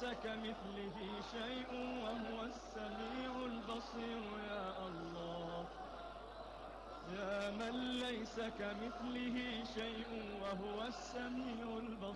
كمثله شيء وهو السميع البصير. يا الله، يا من ليس كمثله شيء وهو السميع البصير.